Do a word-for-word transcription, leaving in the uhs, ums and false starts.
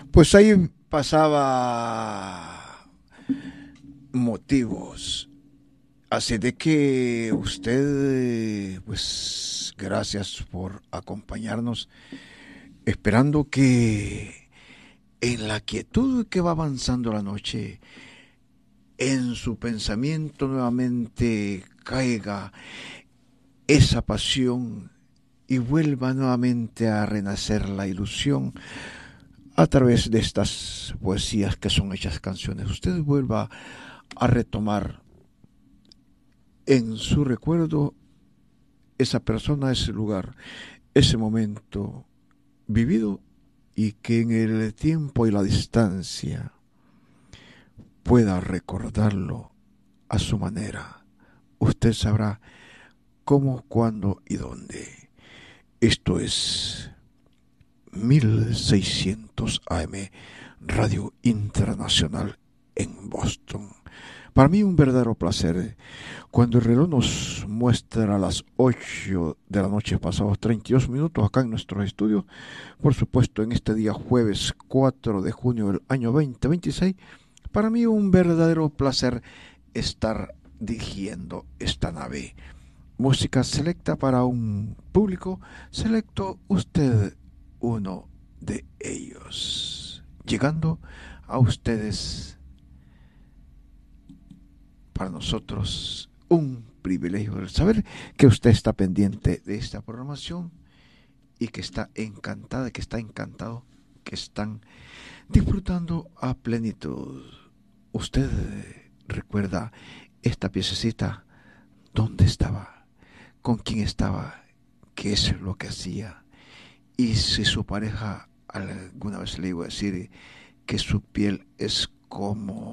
Pues ahí pasaba motivos. Así de que usted, pues gracias por acompañarnos, esperando que en la quietud que va avanzando la noche, en su pensamiento nuevamente caiga esa pasión y vuelva nuevamente a renacer la ilusión a través de estas poesías que son hechas canciones. Usted vuelva a retomar en su recuerdo esa persona, ese lugar, ese momento vivido y que en el tiempo y la distancia pueda recordarlo a su manera. Usted sabrá cómo, cuándo y dónde. Esto es mil seiscientos A M, Radio Internacional en Boston. Para mí un verdadero placer. Cuando el reloj nos muestra las ocho de la noche, pasados treinta y dos minutos acá en nuestro estudio, por supuesto en este día jueves cuatro de junio del año veinte veintiséis, para mí un verdadero placer estar dirigiendo esta nave. Música selecta para un público selecto, usted uno de ellos. Llegando a ustedes, para nosotros un privilegio el saber que usted está pendiente de esta programación y que está encantada, que está encantado, que están disfrutando a plenitud. Usted recuerda esta piececita, dónde estaba, con quién estaba, qué es lo que hacía, y si su pareja alguna vez le iba a decir que su piel es como